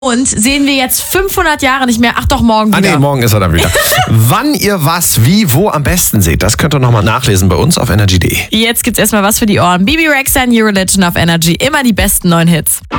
Und sehen wir jetzt 500 Jahre nicht mehr. Ach doch, morgen wieder. Nee, morgen ist er dann wieder. Wann ihr was, wie, wo am besten seht, das könnt ihr nochmal nachlesen bei uns auf energy.de. Jetzt gibt's erstmal was für die Ohren. Bibi Rexha, New Religion auf Energy. Immer die besten neuen Hits.